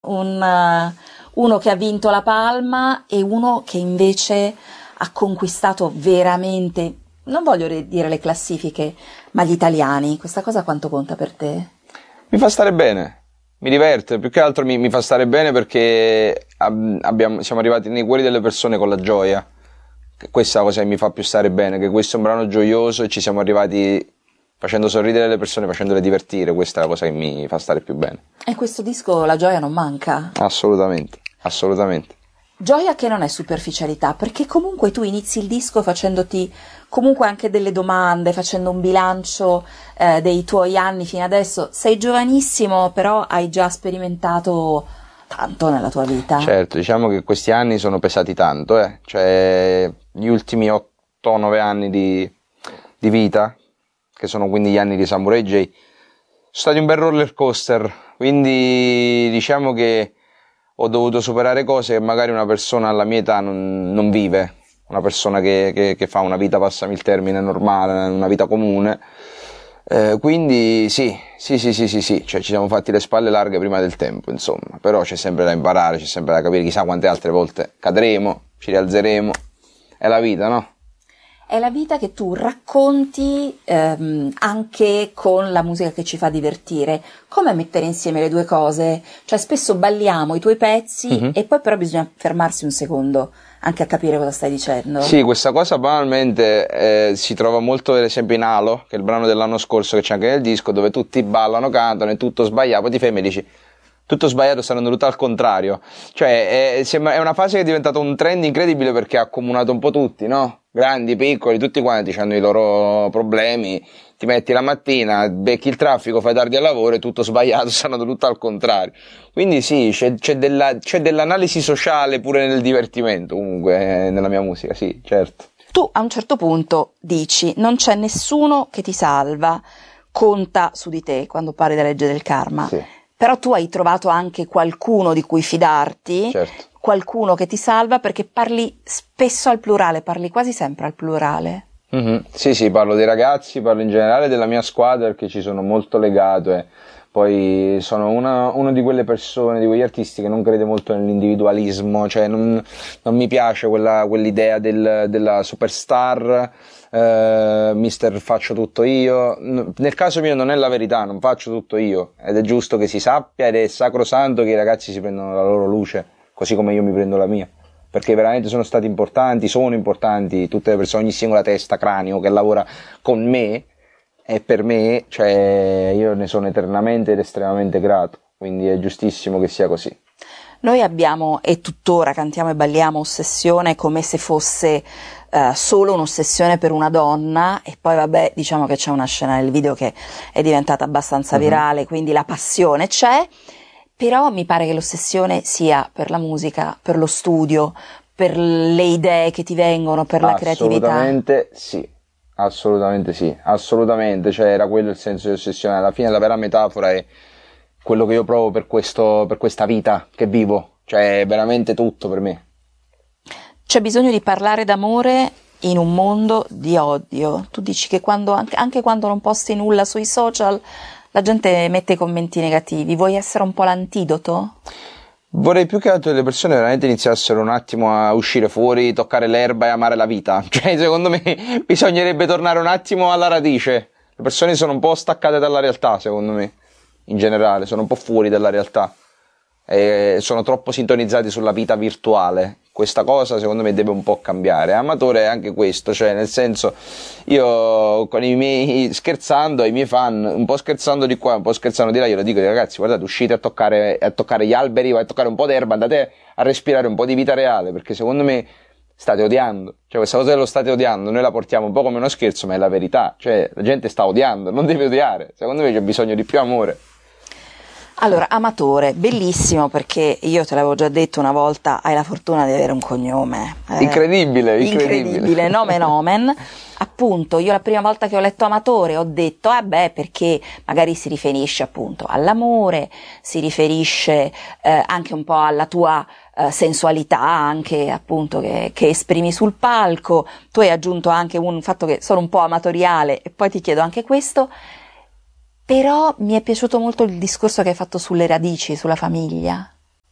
Uno che ha vinto la Palma e uno che invece ha conquistato veramente, non voglio dire le classifiche, ma gli italiani. Questa cosa quanto conta per te? Mi fa stare bene, mi diverte, più che altro mi fa stare bene perché siamo arrivati nei cuori delle persone con la gioia. Questa è la cosa che mi fa più stare bene, che questo è un brano gioioso e ci siamo arrivati facendo sorridere le persone, facendole divertire. Questa è la cosa che mi fa stare più bene. E questo disco la gioia non manca? Assolutamente, assolutamente. Gioia che non è superficialità, perché comunque tu inizi il disco facendoti comunque anche delle domande, facendo un bilancio dei tuoi anni fino adesso. Sei giovanissimo, però hai già sperimentato tanto nella tua vita. Certo, diciamo che questi anni sono pesati tanto, cioè gli ultimi 8-9 anni di vita, che sono quindi gli anni di Samurai J, sono stati un bel roller coaster, quindi diciamo che ho dovuto superare cose che magari una persona alla mia età non vive, una persona che fa una vita, passami il termine, normale, una vita comune. Quindi sì, cioè ci siamo fatti le spalle larghe prima del tempo, insomma, però c'è sempre da imparare, c'è sempre da capire, chissà quante altre volte cadremo, ci rialzeremo, è la vita, no? È la vita che tu racconti anche con la musica che ci fa divertire. Come mettere insieme le due cose? Cioè spesso balliamo i tuoi pezzi e poi però bisogna fermarsi un secondo anche a capire cosa stai dicendo. Sì, questa cosa banalmente si trova molto per esempio in Halo, che è il brano dell'anno scorso che c'è anche nel disco, dove tutti ballano, cantano, è tutto sbagliato, poi ti fermi e dici tutto sbagliato, stanno tutto al contrario. Cioè è una fase che è diventata un trend incredibile perché ha accomunato un po' tutti, no? Grandi, piccoli, tutti quanti hanno i loro problemi, ti metti la mattina, becchi il traffico, fai tardi al lavoro, è tutto sbagliato, stanno tutto al contrario. Quindi sì, c'è dell'analisi sociale pure nel divertimento, comunque, nella mia musica, sì, certo. Tu a un certo punto dici, non c'è nessuno che ti salva, conta su di te quando parli della legge del karma. Sì. Però tu hai trovato anche qualcuno di cui fidarti, certo. Qualcuno che ti salva, perché parli spesso al plurale, parli quasi sempre al plurale. Sì, parlo dei ragazzi, parlo in generale della mia squadra perché ci sono molto legato e poi sono una di quelle persone, di quegli artisti che non crede molto nell'individualismo, cioè non mi piace quell'idea della superstar, mister faccio tutto io. Nel caso mio non è la verità, non faccio tutto io ed è giusto che si sappia ed è sacrosanto che i ragazzi si prendono la loro luce, così come io mi prendo la mia. Perché veramente sono importanti tutte le persone, ogni singola testa, cranio che lavora con me e per me, cioè io ne sono eternamente ed estremamente grato, quindi è giustissimo che sia così. Noi abbiamo, e tuttora cantiamo e balliamo, Ossessione come se fosse solo un'ossessione per una donna, e poi vabbè, diciamo che c'è una scena nel video che è diventata abbastanza virale, quindi la passione c'è. Però mi pare che l'ossessione sia per la musica, per lo studio, per le idee che ti vengono, per la creatività. Assolutamente sì, cioè era quello il senso di ossessione. Alla fine la vera metafora è quello che io provo per questa vita che vivo, cioè è veramente tutto per me. C'è bisogno di parlare d'amore in un mondo di odio. Tu dici che anche quando non posti nulla sui social, la gente mette i commenti negativi. Vuoi essere un po' l'antidoto? Vorrei più che altro che le persone veramente iniziassero un attimo a uscire fuori, toccare l'erba e amare la vita. Cioè, secondo me, bisognerebbe tornare un attimo alla radice. Le persone sono un po' staccate dalla realtà, secondo me, in generale, sono un po' fuori dalla realtà. E sono troppo sintonizzati sulla vita virtuale. Questa cosa secondo me deve un po' cambiare. Amatore è anche questo, cioè nel senso, io con scherzando ai miei fan, un po' scherzando di qua, un po' scherzando di là, io lo dico, ragazzi, guardate, uscite a toccare gli alberi, a toccare un po' d'erba, andate a respirare un po' di vita reale, perché secondo me state odiando, cioè questa cosa lo state odiando, noi la portiamo un po' come uno scherzo, ma è la verità, cioè la gente sta odiando, non deve odiare, secondo me c'è bisogno di più amore. Allora, Amatore, bellissimo, perché io te l'avevo già detto una volta, hai la fortuna di avere un cognome. Incredibile. Nomen omen. Appunto, io la prima volta che ho letto Amatore ho detto, perché magari si riferisce appunto all'amore, si riferisce anche un po' alla tua sensualità, anche appunto che esprimi sul palco. Tu hai aggiunto anche un fatto che sono un po' amatoriale, e poi ti chiedo anche questo. Però mi è piaciuto molto il discorso che hai fatto sulle radici, sulla famiglia.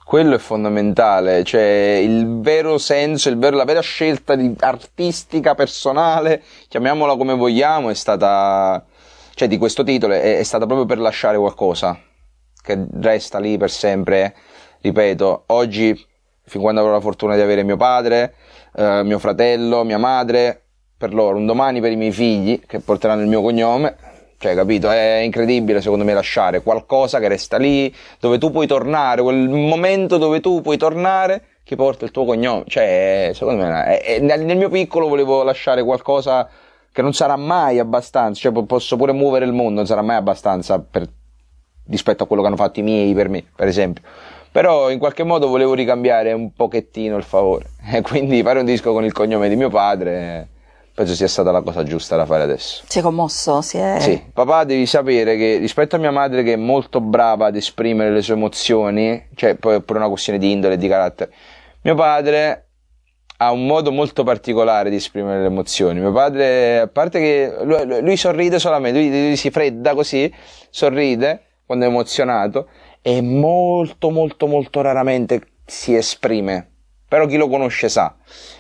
Quello è fondamentale, cioè il vero senso, la vera scelta artistica, personale, chiamiamola come vogliamo, è stata, cioè di questo titolo, è stata proprio per lasciare qualcosa che resta lì per sempre. Ripeto, oggi, fin quando avrò la fortuna di avere mio padre, mio fratello, mia madre, per loro, un domani per i miei figli che porteranno il mio cognome. Cioè, capito? È incredibile secondo me lasciare qualcosa che resta lì, dove tu puoi tornare, quel momento dove tu puoi tornare che porta il tuo cognome. Cioè, secondo me, nel mio piccolo volevo lasciare qualcosa che non sarà mai abbastanza, cioè posso pure muovere il mondo, non sarà mai abbastanza rispetto a quello che hanno fatto i miei per me, per esempio. Però in qualche modo volevo ricambiare un pochettino il favore, e quindi fare un disco con il cognome di mio padre penso sia stata la cosa giusta da fare adesso. Si è commosso? Sì, papà, devi sapere che rispetto a mia madre, che è molto brava ad esprimere le sue emozioni, cioè poi è pure una questione di indole e di carattere, mio padre ha un modo molto particolare di esprimere le emozioni. Mio padre, a parte che lui sorride solamente, lui si fredda così, sorride quando è emozionato, e molto molto molto raramente si esprime, però chi lo conosce sa.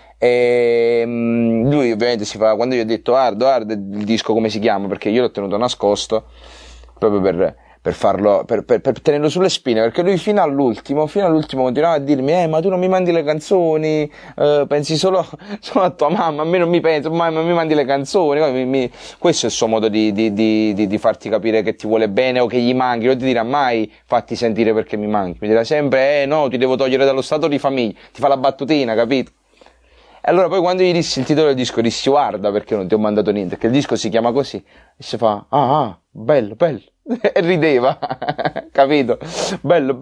E lui ovviamente si fa, quando io ho detto guarda il disco come si chiama, perché io l'ho tenuto nascosto proprio per farlo, per tenerlo sulle spine, perché lui fino all'ultimo continuava a dirmi ma tu non mi mandi le canzoni, pensi solo a tua mamma, a me non mi penso, ma mi mandi le canzoni. Questo è il suo modo di farti capire che ti vuole bene o che gli manchi. Non ti dirà mai fatti sentire perché mi manchi, mi dirà sempre no, ti devo togliere dallo stato di famiglia, ti fa la battutina, capito? E allora poi quando gli dissi il titolo del disco, dissi guarda perché non ti ho mandato niente, perché il disco si chiama così, e si fa bello e rideva capito, bello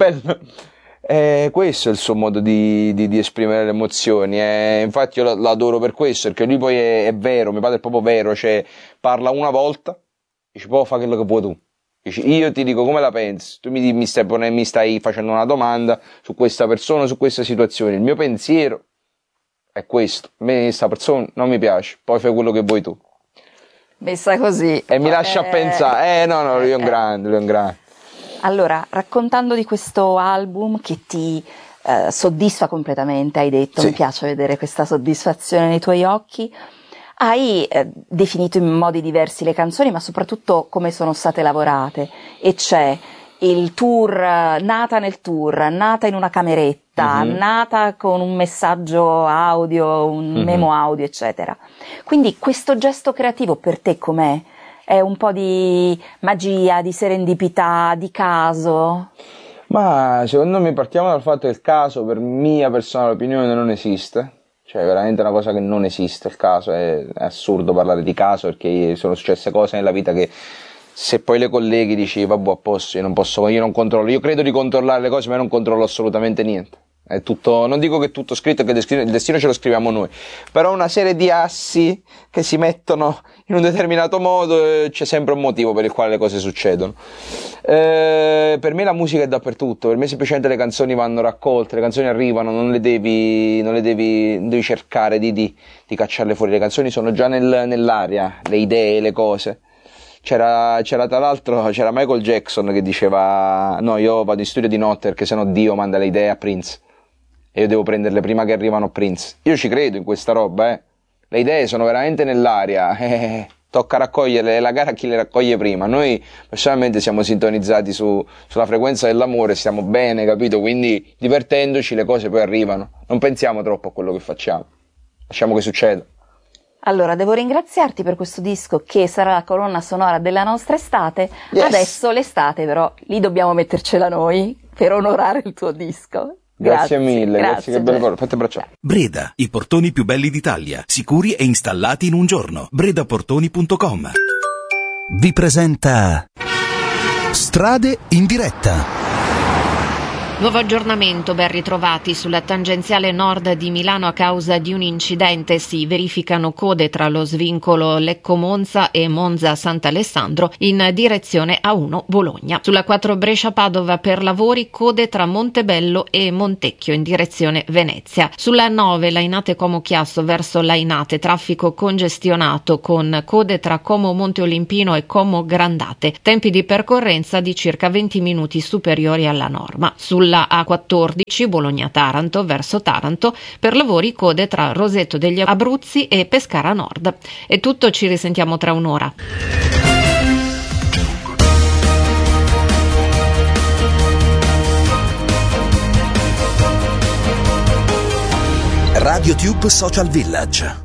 questo è il suo modo di esprimere le emozioni, e infatti io lo adoro per questo, perché lui poi è vero, mio padre è proprio vero, cioè parla una volta, dice poi fa quello che puoi tu. Dici, io ti dico come la pensi, tu mi stai facendo una domanda su questa persona, su questa situazione, il mio pensiero è questo, a me questa persona non mi piace, poi fai quello che vuoi tu. Messa così. E mi lascia pensare, no, lui è un grande. Allora, raccontando di questo album che ti soddisfa completamente, hai detto, sì. Mi piace vedere questa soddisfazione nei tuoi occhi, hai definito in modi diversi le canzoni, ma soprattutto come sono state lavorate, e c'è il tour, nata nel tour, nata in una cameretta, nata con un messaggio audio, un memo audio, eccetera. Quindi questo gesto creativo per te com'è? È un po' di magia, di serendipità, di caso? Ma secondo me partiamo dal fatto che il caso, per mia personale opinione, non esiste. Cioè è veramente una cosa che non esiste il caso, è assurdo parlare di caso, perché sono successe cose nella vita che se poi le colleghi dici vabbè a posto, io non controllo, io credo di controllare le cose ma non controllo assolutamente niente, è tutto, non dico che è tutto scritto e che il destino ce lo scriviamo noi, però una serie di assi che si mettono in un determinato modo, c'è sempre un motivo per il quale le cose succedono. Per me la musica è dappertutto, per me semplicemente le canzoni vanno raccolte, le canzoni arrivano, non devi cercare di cacciarle fuori, le canzoni sono già nell'aria, le idee, le cose. C'era tra l'altro Michael Jackson che diceva no, io vado in studio di notte perché sennò Dio manda le idee a Prince e io devo prenderle prima che arrivano a Prince. Io ci credo in questa roba, le idee sono veramente nell'aria, tocca raccoglierle, la gara a chi le raccoglie prima. Noi personalmente siamo sintonizzati sulla frequenza dell'amore, stiamo bene, capito? Quindi divertendoci le cose poi arrivano, non pensiamo troppo a quello che facciamo, lasciamo che succeda. Allora, devo ringraziarti per questo disco che sarà la colonna sonora della nostra estate. Yes. Adesso l'estate però lì dobbiamo mettercela noi per onorare il tuo disco. Grazie mille, grazie che belle parole, fate abbracciare. Breda, i portoni più belli d'Italia, sicuri e installati in un giorno. bredaportoni.com vi presenta Strade in diretta. Nuovo aggiornamento, ben ritrovati. Sulla tangenziale nord di Milano a causa di un incidente si verificano code tra lo svincolo Lecco-Monza e Monza-Sant'Alessandro in direzione A1 Bologna. Sulla 4 Brescia-Padova per lavori, code tra Montebello e Montecchio in direzione Venezia. Sulla 9 Lainate-Como-Chiasso verso Lainate, traffico congestionato con code tra Como Monte Olimpino e Como Grandate, tempi di percorrenza di circa 20 minuti superiori alla norma. Sulla sulla A14 Bologna-Taranto verso Taranto, per lavori code tra Roseto degli Abruzzi e Pescara Nord. È tutto, ci risentiamo tra un'ora. RadioTube Social Village.